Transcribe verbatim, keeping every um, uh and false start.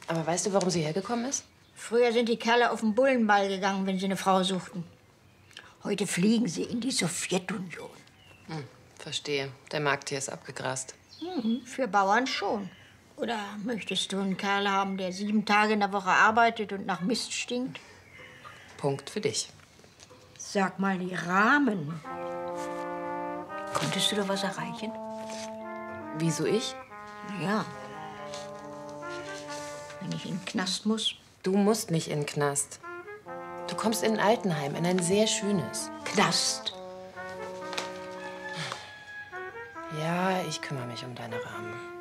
Aber weißt du, warum sie hergekommen ist? Früher sind die Kerle auf den Bullenball gegangen, wenn sie eine Frau suchten. Heute fliegen sie in die Sowjetunion. Hm, verstehe. Der Markt hier ist abgegrast. Mhm, für Bauern schon. Oder möchtest du einen Kerl haben, der sieben Tage in der Woche arbeitet und nach Mist stinkt? Punkt für dich. Sag mal, die Rahmen. Konntest du da was erreichen? Wieso ich? Ja. Wenn ich in den Knast muss. Du musst nicht in den Knast. Du kommst in ein Altenheim, in ein sehr schönes. Knast. Ja, ich kümmere mich um deine Rahmen.